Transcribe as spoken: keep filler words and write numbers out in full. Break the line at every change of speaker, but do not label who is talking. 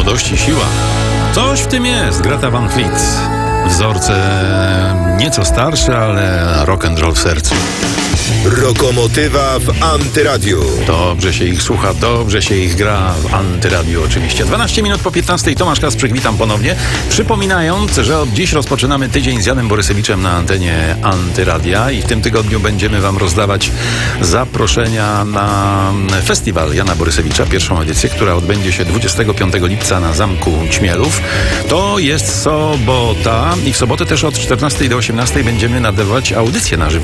młodość i siła. Coś w tym jest. Greta Van Fleet. Wzorce nieco starsze, ale rock and roll w sercu.
Rokomotywa w Antyradiu.
Dobrze się ich słucha, dobrze się ich gra w Antyradiu oczywiście. dwanaście minut po piętnastej. Tomasz Kasprzyk, witam ponownie. Przypominając, że od dziś rozpoczynamy tydzień z Janem Borysewiczem na antenie Antyradia i w tym tygodniu będziemy wam rozdawać zaproszenia na festiwal Jana Borysewicza, pierwszą edycję, która odbędzie się dwudziestego piątego lipca na Zamku Ćmielów. To jest sobota i w sobotę też od czternastej do osiemnastej będziemy nadawać audycję na żywo